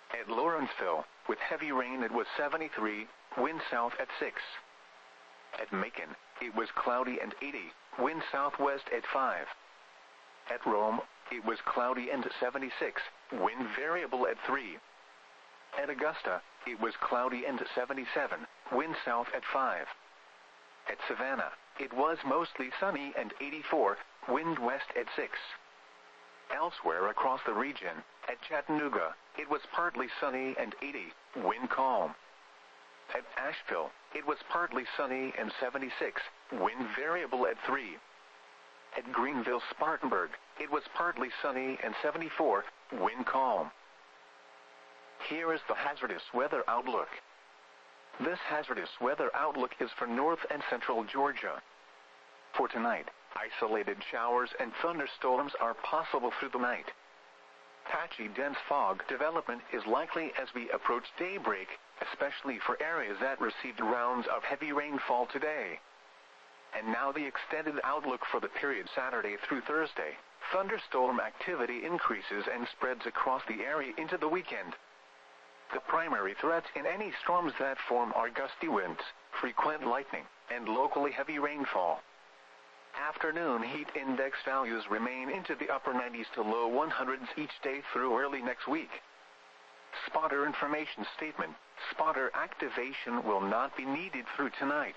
At Lawrenceville, with heavy rain it was 73, wind south at 6. At Macon, it was cloudy and 80, wind southwest at 5. At Rome, it was cloudy and 76, wind variable at 3. At Augusta, it was cloudy and 77, wind south at 5. At Savannah, it was mostly sunny and 84, wind west at 6. Elsewhere across the region, at Chattanooga, it was partly sunny and 80, wind calm. At Asheville, it was partly sunny and 76, wind variable at 3. At Greenville-Spartanburg, it was partly sunny and 74, wind calm. Here is the hazardous weather outlook. This hazardous weather outlook is for north and central Georgia. For tonight, isolated showers and thunderstorms are possible through the night. Patchy dense fog development is likely as we approach daybreak, especially for areas that received rounds of heavy rainfall today. And now the extended outlook for the period Saturday through Thursday. Thunderstorm activity increases and spreads across the area into the weekend. The primary threats in any storms that form are gusty winds, frequent lightning, and locally heavy rainfall. Afternoon heat index values remain into the upper 90s to low 100s each day through early next week. Spotter information statement: spotter activation will not be needed through tonight.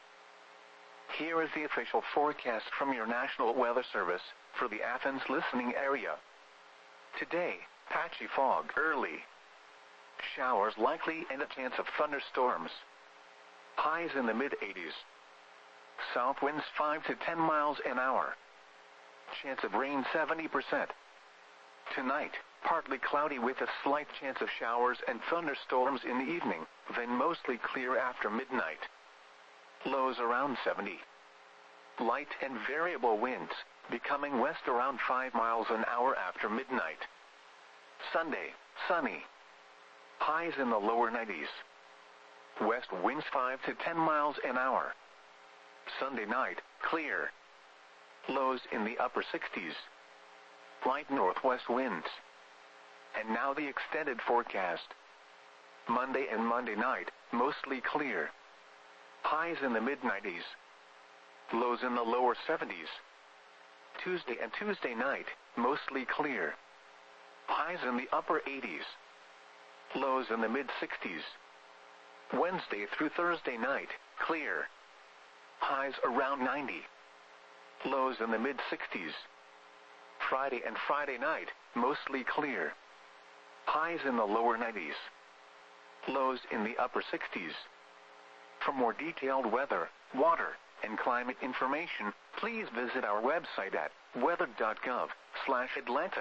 Here is the official forecast from your National Weather Service for the Athens listening area. Today, patchy fog early. Showers likely and a chance of thunderstorms. Highs in the mid-80s. South winds 5 to 10 miles an hour. Chance of rain 70%. Tonight, partly cloudy with a slight chance of showers and thunderstorms in the evening, then mostly clear after midnight. Lows around 70. Light and variable winds, becoming west around 5 miles an hour after midnight. Sunday, sunny. Highs in the lower 90s. West winds 5 to 10 miles an hour. Sunday night, clear. Lows in the upper 60s. Light northwest winds. And now the extended forecast. Monday and Monday night, mostly clear. Highs in the mid-90s. Lows in the lower 70s. Tuesday and Tuesday night, mostly clear. Highs in the upper 80s. Lows in the mid-60s. Wednesday through Thursday night, clear. Highs around 90. Lows in the mid-60s. Friday and Friday night, mostly clear. Highs in the lower 90s. Lows in the upper 60s. For more detailed weather, water, and climate information, please visit our website at weather.gov/Atlanta.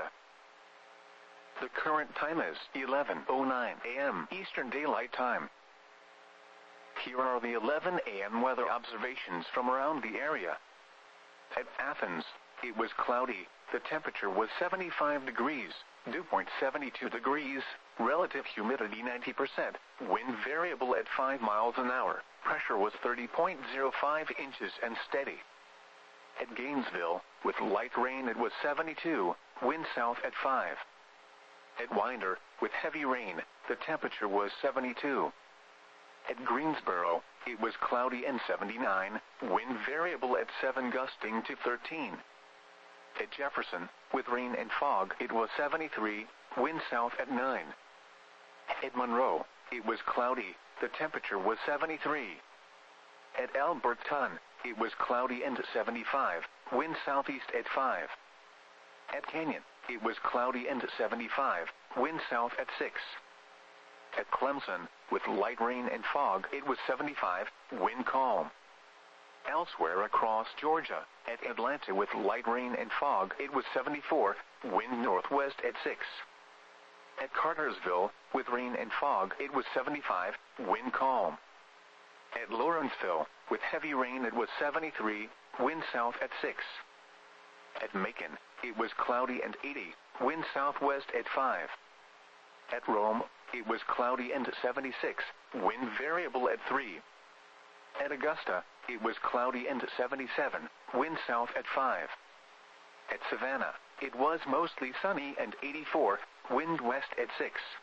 The current time is 11:09 a.m. Eastern Daylight Time. Here are the 11 a.m. weather observations from around the area. At Athens, it was cloudy, the temperature was 75 degrees, dew point 72 degrees, relative humidity 90%, wind variable at 5 miles an hour, pressure was 30.05 inches and steady. At Gainesville, with light rain it was 72, wind south at 5. At Winder, with heavy rain, the temperature was 72. At Greensboro, it was cloudy and 79, wind variable at 7 gusting to 13. At Jefferson, with rain and fog, it was 73, wind south at 9. At Monroe, it was cloudy, the temperature was 73. At Alberton, it was cloudy and 75, wind southeast at 5. At Canyon, it was cloudy and 75, wind south at 6. At Clemson, with light rain and fog, it was 75, wind calm. Elsewhere across Georgia, at Atlanta with light rain and fog, it was 74, wind northwest at 6. At Cartersville, with rain and fog, it was 75, wind calm. At Lawrenceville, with heavy rain, it was 73, wind south at 6. At Macon, it was cloudy and 80, wind southwest at 5. At Rome, it was cloudy and 76, wind variable at 3. At Augusta, it was cloudy and 77, wind south at 5. At Savannah, it was mostly sunny and 84, wind west at 6.